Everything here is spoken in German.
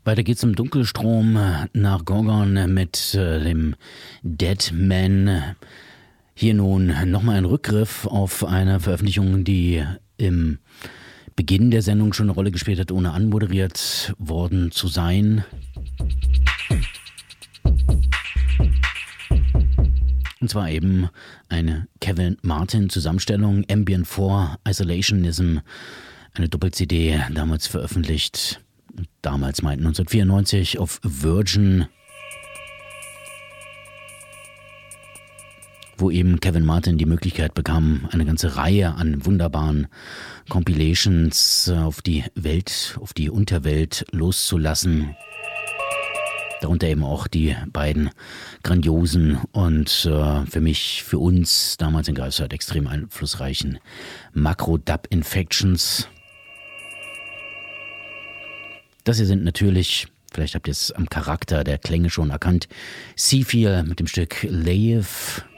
Weiter geht's im Dunkelstrom nach Gorgon mit dem Deadman. Hier nun nochmal ein Rückgriff auf eine Veröffentlichung, die im Beginn der Sendung schon eine Rolle gespielt hat, ohne anmoderiert worden zu sein. Und zwar eben eine Kevin Martin Zusammenstellung, Ambient 4 Isolationism, eine Doppel-CD, damals veröffentlicht, damals meinten 1994 auf Virgin, wo eben Kevin Martin die Möglichkeit bekam, eine ganze Reihe an wunderbaren Compilations auf die Welt, auf die Unterwelt loszulassen. Darunter eben auch die beiden grandiosen und für mich, für uns damals in Greifswald extrem einflussreichen Makro-Dub-Infections. Das hier sind natürlich, vielleicht habt ihr es am Charakter der Klänge schon erkannt, Seafeel mit dem Stück Leif.